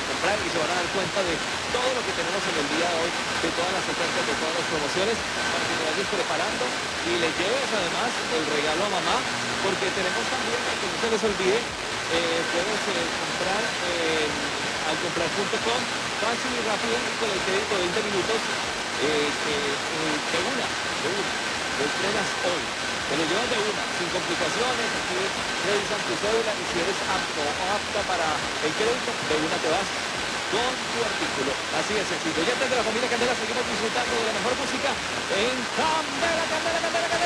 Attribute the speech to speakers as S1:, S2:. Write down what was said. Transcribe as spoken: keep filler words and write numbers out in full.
S1: comprar y se van a dar cuenta de todo lo que tenemos en el día de hoy, de todas las ofertas, de todas las promociones, para que lo vayas preparando y le lleves además el regalo a mamá, porque tenemos también, para que no se les olvide, eh, puedes eh, comprar en alcomprar punto com fácil y rápido con el crédito de veinte minutos, eh, que, eh, de una, de una, lo entregas hoy. Te lo llevas de una, sin complicaciones, aquí revisan tu cédula y si eres apto o apta para el crédito, de una te vas con tu artículo. Así de sencillo. Ya desde la familia Candela seguimos disfrutando de la mejor música en Candela, Candela, Candela, Candela.